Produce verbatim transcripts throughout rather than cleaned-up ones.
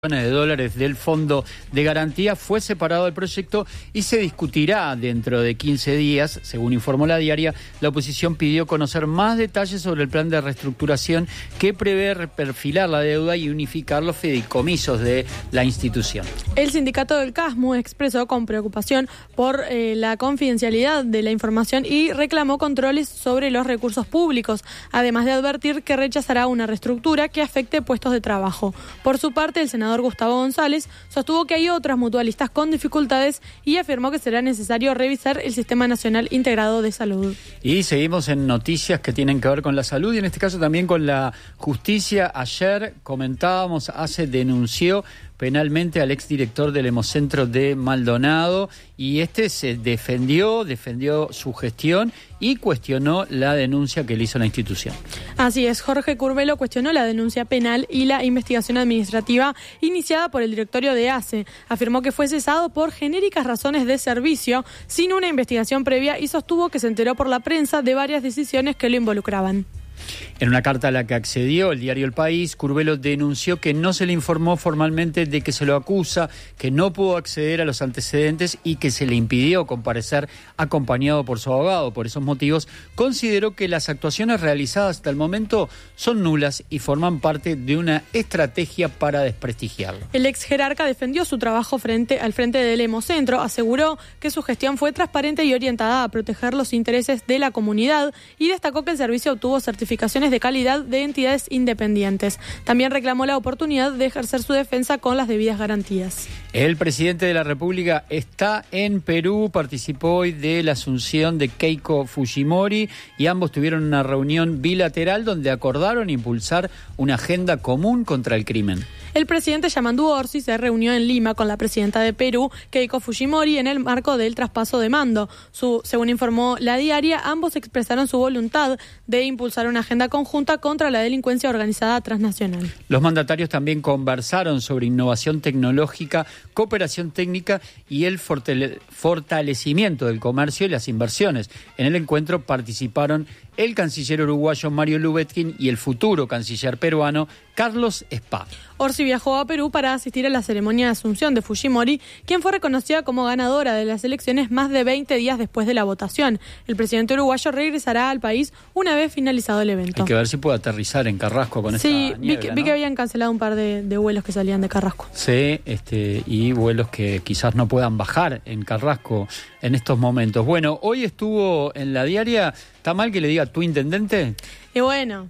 de dólares del Fondo de Garantía fue separado del proyecto y se discutirá dentro de quince días, según informó La Diaria. La oposición pidió conocer más detalles sobre el plan de reestructuración que prevé perfilar la deuda y unificar los fideicomisos de la institución. El sindicato del CASMU expresó con preocupación por eh, la confidencialidad de la información y reclamó controles sobre los recursos públicos, además de advertir que rechazará una reestructura que afecte puestos de trabajo. Por su parte, el senador Gustavo González sostuvo que hay otras mutualistas con dificultades y afirmó que será necesario revisar el Sistema Nacional Integrado de Salud. Y seguimos en noticias que tienen que ver con la salud y en este caso también con la justicia. Ayer comentábamos, ACE denunció penalmente al exdirector del Hemocentro de Maldonado y este se defendió, defendió su gestión y cuestionó la denuncia que le hizo la institución. Así es, Jorge Curbelo cuestionó la denuncia penal y la investigación administrativa iniciada por el directorio de ACE. Afirmó que fue cesado por genéricas razones de servicio, sin una investigación previa, y sostuvo que se enteró por la prensa de varias decisiones que lo involucraban. En una carta a la que accedió el diario El País, Curbelo denunció que no se le informó formalmente de que se lo acusa, que no pudo acceder a los antecedentes y que se le impidió comparecer acompañado por su abogado. Por esos motivos, consideró que las actuaciones realizadas hasta el momento son nulas y forman parte de una estrategia para desprestigiarlo. El ex jerarca defendió su trabajo frente al frente del Hemocentro, aseguró que su gestión fue transparente y orientada a proteger los intereses de la comunidad y destacó que el servicio obtuvo certificaciones de calidad de entidades independientes. También reclamó la oportunidad de ejercer su defensa con las debidas garantías. El presidente de la República está en Perú, participó hoy de la asunción de Keiko Fujimori y ambos tuvieron una reunión bilateral donde acordaron impulsar una agenda común contra el crimen. El presidente Yamandu Orsi se reunió en Lima con la presidenta de Perú, Keiko Fujimori, en el marco del traspaso de mando. Su, según informó La Diaria, ambos expresaron su voluntad de impulsar una agenda conjunta contra la delincuencia organizada transnacional. Los mandatarios también conversaron sobre innovación tecnológica, cooperación técnica y el fortale- fortalecimiento del comercio y las inversiones. En el encuentro participaron el canciller uruguayo Mario Lubetkin y el futuro canciller peruano Carlos Spa. Orsi viajó a Perú para asistir a la ceremonia de asunción de Fujimori, quien fue reconocida como ganadora de las elecciones más de veinte días después de la votación. El presidente uruguayo regresará al país una vez finalizado el evento. Hay que ver si puede aterrizar en Carrasco con sí, esta niebla, vi que, ¿no? vi que habían cancelado un par de, de vuelos que salían de Carrasco. Sí, este, y vuelos que quizás no puedan bajar en Carrasco en estos momentos. Bueno, hoy estuvo en La Diaria. ¿Está mal que le diga tu intendente? Y bueno,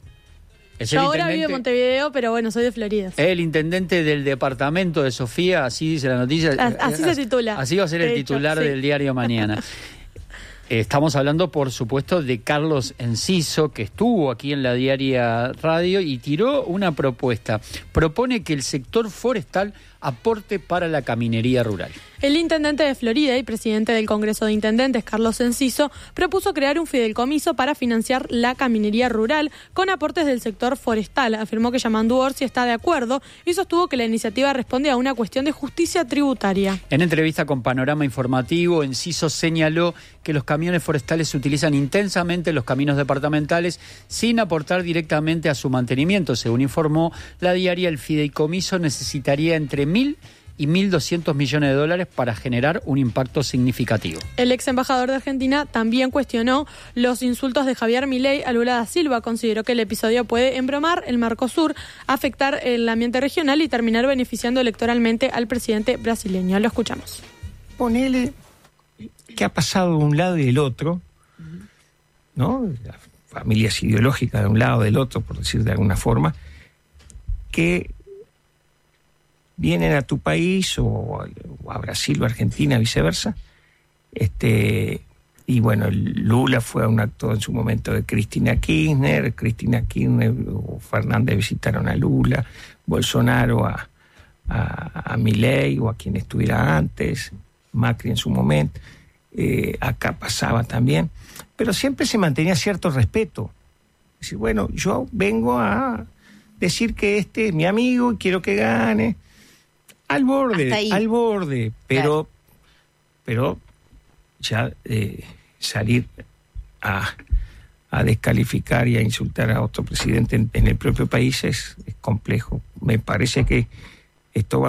yo ahora vivo en Montevideo, pero bueno, soy de Florida. El intendente del departamento de Sofía, así dice la noticia. Así se titula. Así va a ser el titular sí. del diario mañana. Estamos hablando, por supuesto, de Carlos Enciso, que estuvo aquí en La Diaria Radio y tiró una propuesta. Propone que el sector forestal aporte para la caminería rural. El intendente de Florida y presidente del Congreso de Intendentes, Carlos Enciso, propuso crear un fideicomiso para financiar la caminería rural con aportes del sector forestal. Afirmó que Yamandu Orsi está de acuerdo y sostuvo que la iniciativa responde a una cuestión de justicia tributaria. En entrevista con Panorama Informativo, Enciso señaló que los camiones forestales utilizan intensamente los caminos departamentales sin aportar directamente a su mantenimiento. Según informó La Diaria, el fideicomiso necesitaría entre mil y mil doscientos millones de dólares para generar un impacto significativo. El ex embajador de Argentina también cuestionó los insultos de Javier Milei a Lula da Silva. Consideró que el episodio puede embromar el Mercosur, afectar el ambiente regional y terminar beneficiando electoralmente al presidente brasileño. Lo escuchamos. Ponele que ha pasado de un lado y del otro, ¿no? Las familias ideológicas de un lado y del otro, por decir de alguna forma, que vienen a tu país o a Brasil o Argentina, viceversa. Este, y bueno, Lula fue a un acto en su momento de Cristina Kirchner, Cristina Kirchner o Fernández visitaron a Lula, Bolsonaro a, a, a Milei o a quien estuviera antes, Macri en su momento, eh, acá pasaba también, pero siempre se mantenía cierto respeto. Es decir, bueno, yo vengo a decir que este es mi amigo y quiero que gane. Al borde, al borde, pero, claro. pero ya eh, salir a, a descalificar y a insultar a otro presidente en, en el propio país es, es complejo. Me parece que esto va